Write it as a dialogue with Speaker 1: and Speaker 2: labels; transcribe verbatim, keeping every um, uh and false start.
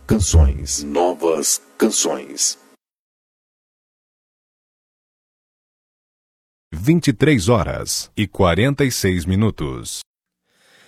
Speaker 1: canções, novas canções.
Speaker 2: vinte e três horas e quarenta e seis minutos.